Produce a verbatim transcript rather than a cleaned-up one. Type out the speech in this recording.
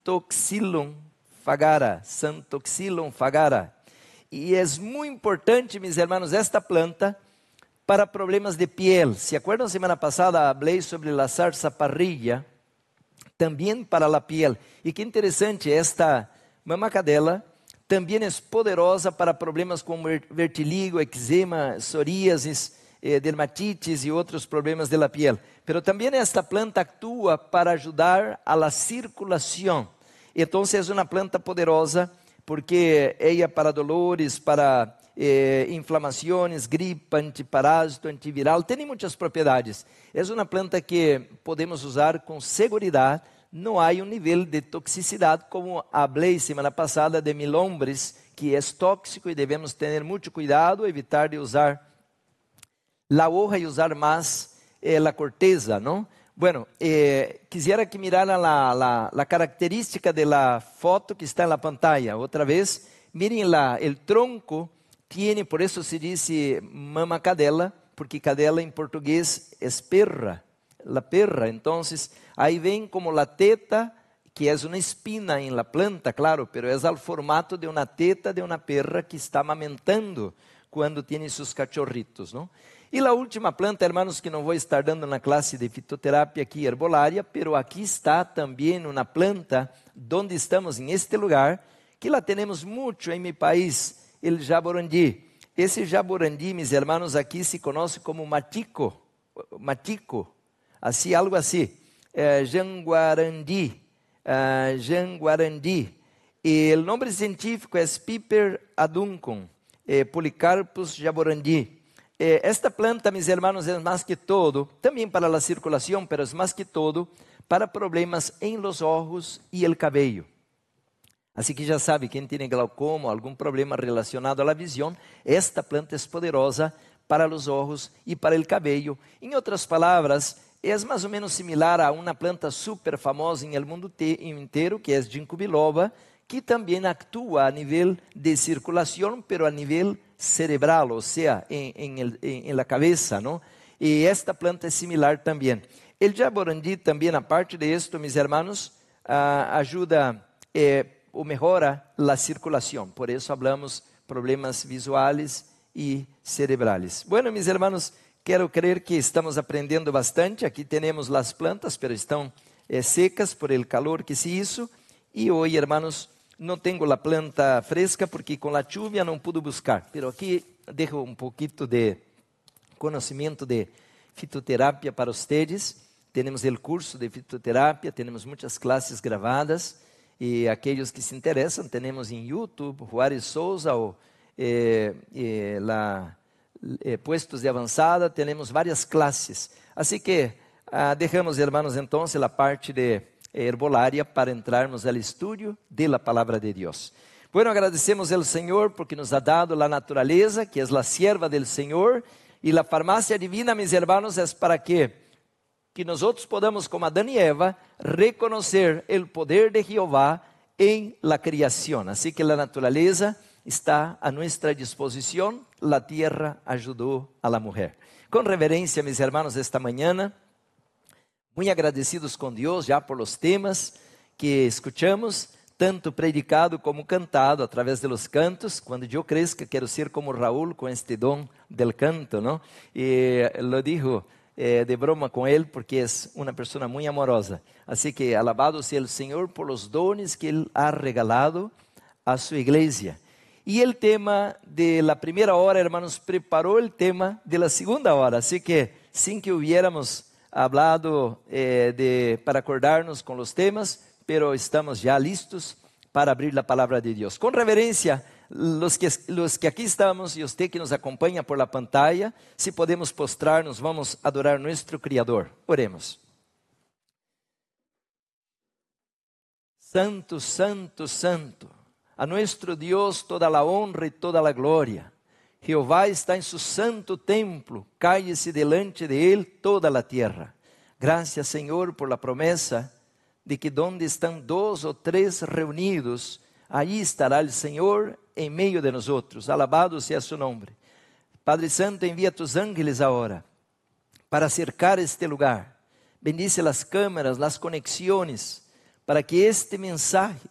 Santoxylon fagara, Santoxylon fagara. E é muito importante, meus irmãos, esta planta para problemas de piel. ¿Se acuerdan? Semana pasada hablé sobre a sarsa parrilla, também para a piel. E que interessante, esta mamacadela também é poderosa para problemas como vertigo, eczema, psoríasis, eh, dermatites e outros problemas da piel. Pero também esta planta atua para ajudar a la circulação. Então é uma planta poderosa porque ela para dolores, para eh, inflamações, gripe, antiparásito, antiviral, tem muitas propriedades. É uma planta que podemos usar com segurança. Não há um nível de toxicidade, como falei semana passada de milombres, que é tóxico e devemos ter muito cuidado, evitar de usar a hoja e usar mais eh, a corteza, não? Bueno, eh, quisiera que miraran la, la, la característica de la foto que está en la pantalla. Otra vez, miren la, el tronco tiene, por eso se dice mama cadela, porque cadela en portugués es perra, la perra. Entonces, ahí ven como la teta, que es una espina en la planta, claro, pero es al formato de una teta de una perra que está amamentando cuando tiene sus cachorritos, ¿no? E a última planta, hermanos, que não vou estar dando na classe de fitoterapia aqui, herbolaria, pero aqui está também uma planta, onde estamos em este lugar, que lá temos muito em meu país, o jaborandi. Esse jaborandi, meus hermanos, aqui se conhece como matico, matico, assim, algo assim, é, janguarandi, é, janguarandi. E o nome científico é Piper aduncum, é, Polycarpus jaborandi. Esta planta, meus irmãos, é mais que todo, também para a circulação, mas é mais que todo, para problemas em los ojos e el cabello. Assim que já sabe, quem tem glaucoma, algum problema relacionado à visão, esta planta é poderosa para os ojos e para el cabello. Em outras palavras, é mais ou menos similar a uma planta super famosa em el mundo inteiro, que é ginkgo biloba, que também atua a nível de circulação, pero a nível cerebral, ou seja, em, em, em, em la cabeza, não? E esta planta é similar também. El jaborandi também, a parte de esto, mis hermanos, ah, ajuda eh, ou melhora a circulação. Por isso, falamos problemas visuais e cerebrales. Bueno, mis hermanos, quero crer que estamos aprendendo bastante. Aqui temos as plantas, pero estão eh, secas por el calor que se hizo. E hoje, hermanos, não tenho a planta fresca porque com a lluvia não pude buscar. Pero aqui deixo um pouquinho de conhecimento de fitoterapia para vocês. Temos o curso de fitoterapia, temos muitas classes gravadas. E aqueles que se interessam, temos em YouTube, Juárez Souza, ou eh, eh, la, eh, Puestos de Avançada, temos várias classes. Assim que ah, deixamos, hermanos, então, a parte de herbolaria para entrarmos ao estudo de la palavra de Deus. Bueno, agradecemos ao Senhor porque nos ha dado a natureza, que é a sierva del Senhor, e a farmácia divina, mis hermanos, é para que que nós podamos, como Adão e Eva, reconhecer o poder de Jeová em la criação. Assim que a natureza está a nossa disposição, a terra ajudou a la mulher. Com reverência, mis hermanos, esta manhã, muito agradecidos com Deus já por los temas que escuchamos, tanto predicado como cantado, através de los cantos. Quando eu cresça, quero ser como Raúl com este dom del canto, não? E lo dijo eh, de broma com ele, porque é uma pessoa muito amorosa. Assim que, alabado seja o Senhor por los dones que Ele ha regalado a sua igreja. E o tema de la primeira hora, hermanos, preparou o tema de la segunda hora. Assim que, sem que hubiéramos hablado eh, de, para acordarnos con los temas, pero estamos ya listos para abrir la palabra de Dios. Con reverencia, los que, los que aquí estamos y usted que nos acompaña por la pantalla, si podemos postrarnos, vamos a adorar nuestro Criador. Oremos. Santo, santo, santo, a nuestro Dios toda la honra y toda la gloria. Jeová está em su santo templo, cállese delante de él toda la tierra. Gracias, Senhor, por la promesa de que donde están dos o tres reunidos, allí estará el Senhor en medio de nosotros. Alabado sea su nombre. Padre Santo, envía tus ángeles ahora para cercar este lugar. Bendice las cámaras, las conexiones, para que este mensaje